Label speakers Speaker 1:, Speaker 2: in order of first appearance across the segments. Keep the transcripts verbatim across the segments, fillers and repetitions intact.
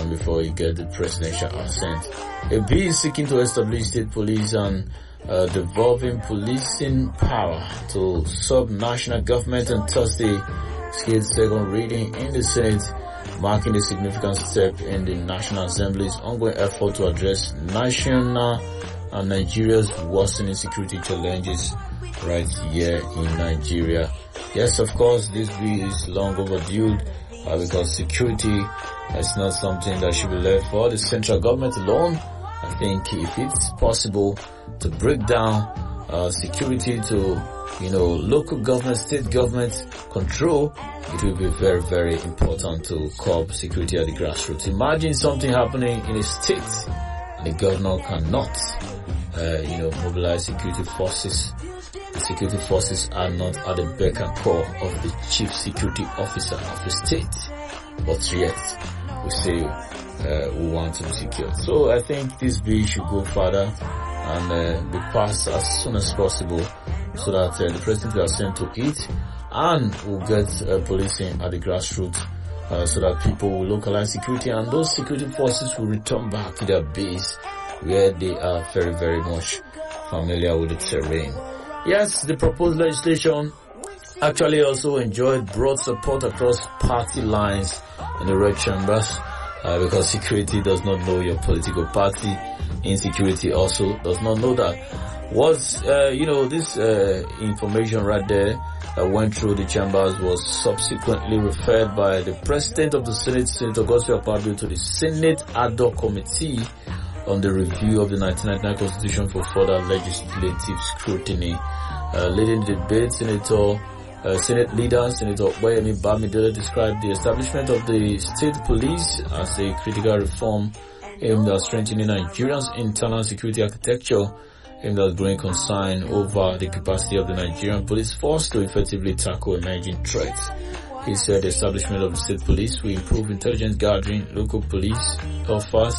Speaker 1: and before you get the presidential assent. A bill is seeking to establish state police and uh, devolving policing power to sub-national government on Thursday. Skilled second reading in the Senate, marking a significant step in the National Assembly's ongoing effort to address national and Nigeria's worsening security challenges right here in Nigeria. Yes, of course, this bill is long overdue uh, because security is not something that should be left for the central government alone. I think if it's possible to break down uh, security to, you know, local government, state government control, it will be very, very important to curb security at the grassroots. Imagine something happening in a state and the governor cannot, uh, you know, mobilize security forces. The security forces are not at the beck and call of the chief security officer of the state, but yet we say uh, we want to be secure. So I think this bill should go further and uh, be passed as soon as possible, so that uh, the president will assent to it, and we'll get uh, policing at the grassroots, uh, so that people will localize security and those security forces will return back to their base where they are very, very much familiar with the terrain. Yes, the proposed legislation actually also enjoyed broad support across party lines in the red chambers, uh, because security does not know your political party. Insecurity also does not know that. What, uh, you know, this uh, information right there that went through the chambers was subsequently referred by the President of the Senate, Senator Godswill Akpabio, to the Senate Ad Hoc Committee on the review of the nineteen ninety-nine Constitution for further legislative scrutiny. Uh, leading the debate, Senator, uh, Senate leader, Senator Okoyemi Bamidele, described the establishment of the state police as a critical reform aimed at strengthening Nigeria's internal security architecture, aimed at growing concern over the capacity of the Nigerian police force to effectively tackle emerging threats. He said the establishment of the state police will improve intelligence gathering, local police offers,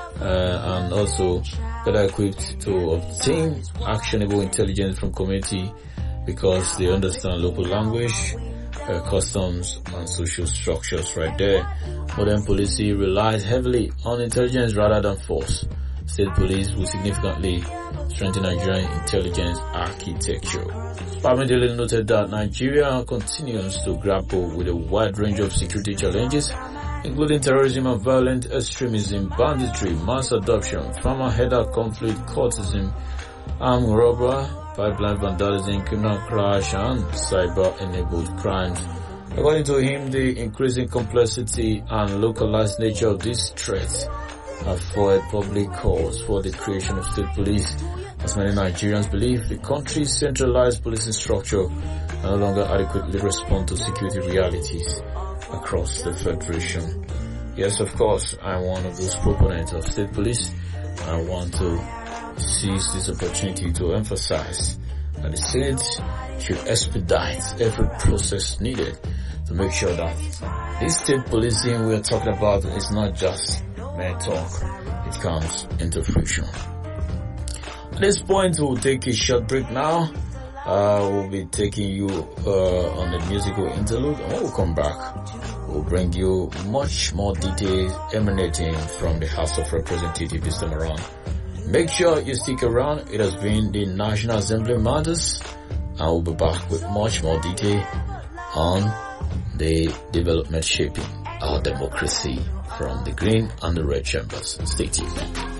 Speaker 1: uh, and also better equipped to obtain actionable intelligence from community because they understand local language, uh, customs, and social structures right there. Modern policing relies heavily on intelligence rather than force. State police will significantly strengthen Nigerian intelligence architecture. Bamidele noted that Nigeria continues to grapple with a wide range of security challenges, including terrorism and violent extremism, banditry, mass adoption, farmer-header conflict, cultism, armed robbery, pipeline vandalism, criminal crash, and cyber-enabled crimes. According to him, the increasing complexity and localized nature of these threats afford public calls for the creation of state police, as many Nigerians believe the country's centralized policing structure no longer adequately respond to security realities across the Federation. Yes, of course, I'm one of those proponents of state police. I want to seize this opportunity to emphasize that the Senate should expedite every process needed to make sure that this state policing we are talking about is not just mere talk, it comes into fruition. At this point, we'll take a short break now. Uh, we'll be taking you uh, on a musical interlude, and when we'll come back, we'll bring you much more details emanating from the House of Representatives this time around. Make sure you stick around. It has been the National Assembly Matters, and we'll be back with much more detail on the development shaping our democracy from the green and the red chambers. Stay tuned.